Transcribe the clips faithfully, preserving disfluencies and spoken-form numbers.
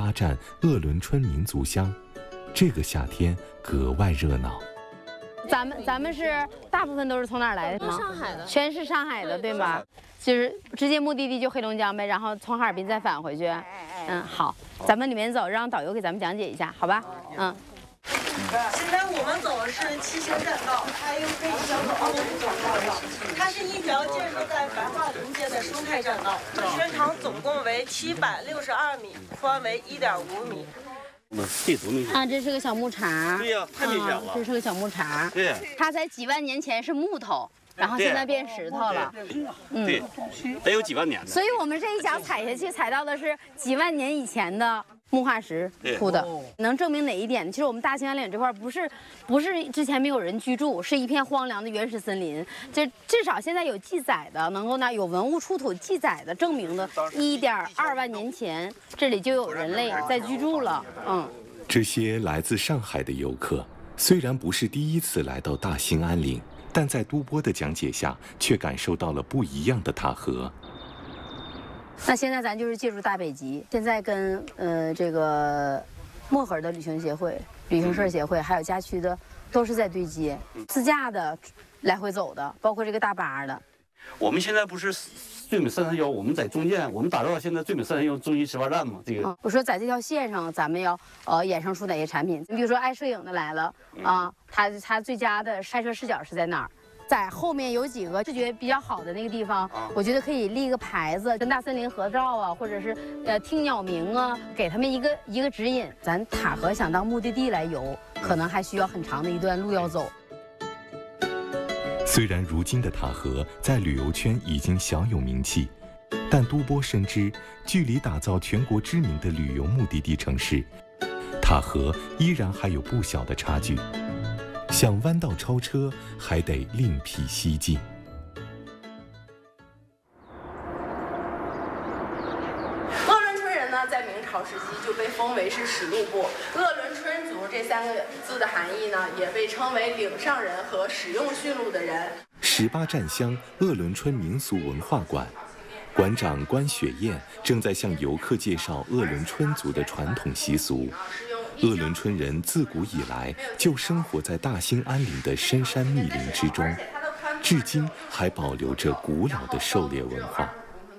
八站鄂伦春民族乡，这个夏天格外热闹。 咱们咱们是大部分都是从哪儿来的吗？ 上海的， 全是上海的，对吗？就是直接目的地就黑龙江呗，然后从哈尔滨再返回去。嗯，好，咱们里面走，让导游给咱们讲解一下，好吧？嗯。 现在我们走的是七星栈道，它又可以叫做奥运栈道，它是一条建设在白桦林间的生态栈道，全长总共为七百六十二米，宽为一点五米。 这多明显啊！这是个小木碴。 对呀、啊，太明显了、 啊。这是个小木碴。 对。 它在几万年前是木头，然后现在变石头了。 嗯。对。得有几万年的。 所以我们这一脚踩下去，踩到的是几万年以前的木化石铺的。能证明哪一点？其实我们大兴安岭这块不是不是之前没有人居住，是一片荒凉的原始森林。就至少现在有记载的，能够呢有文物出土记载的证明的，一点二万年前这里就有人类在居住了。嗯。 这些来自上海的游客虽然不是第一次来到大兴安岭，但在都波的讲解下，却感受到了不一样的塔河。 那现在咱就是借助大北极，现在跟呃这个漠河的旅行协会、旅行社协会，还有家区的，都是在对接，自驾的、来回走的，包括这个大巴的。 我们现在不是最美三山腰，我们在中间，我们打造现在最美三山腰中心始发站嘛。这个、 嗯，我说在这条线上，咱们要呃衍生出哪些产品？你比如说爱摄影的来了啊、呃，他他最佳的拍摄视角是在哪儿？在后面有几个视觉比较好的那个地方，我觉得可以立一个牌子，跟大森林合照啊，或者是呃听鸟鸣啊，给他们一个一个指引。咱塔河想当目的地来游，可能还需要很长的一段路要走。 虽然如今的塔河在旅游圈已经小有名气，但都波深知，距离打造全国知名的旅游目的地城市，塔河依然还有不小的差距。想弯道超车，还得另辟蹊径。 鄂伦春人呢，在明朝时期就被封为是使路部。鄂伦春族这三个字的含义呢，也被称为岭上人和使用驯鹿的人。 十八站乡鄂伦春民俗文化馆馆长关雪燕正在向游客介绍鄂伦春族的传统习俗。鄂伦春人自古以来就生活在大兴安岭的深山密林之中，至今还保留着古老的狩猎文化。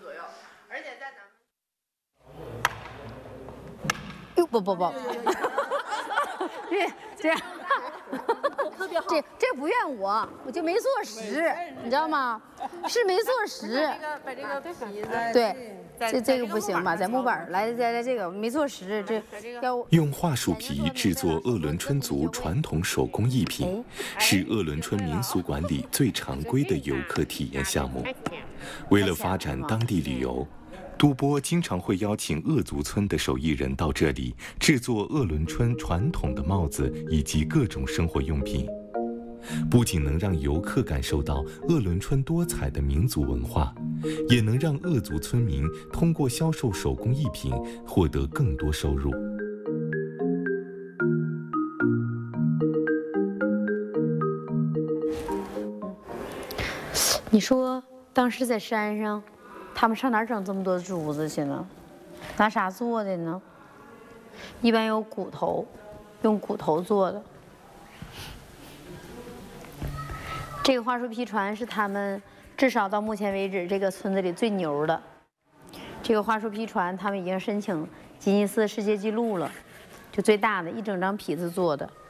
哟不不不，这这样，这这不怨我，我就没做实，你知道吗？是没做实。 把这个皮子对。这这个不行吧？在木板来来来，这个没做实，这要用桦树皮制作鄂伦春族传统手工艺品，是鄂伦春民俗馆里最常规的游客体验项目。为了发展当地旅游，都波经常会邀请鄂族村的手艺人到这里制作鄂伦春传统的帽子以及各种生活用品。不仅能让游客感受到鄂伦春多彩的民族文化，也能让鄂族村民通过销售手工艺品获得更多收入。 你说当时在山上，他们上哪儿整这么多珠子去呢？拿啥做的呢？一般有骨头，用骨头做的。这个桦树皮船是他们至少到目前为止这个村子里最牛的。这个桦树皮船，他们已经申请吉尼斯世界纪录了，就最大的一整张皮子做的。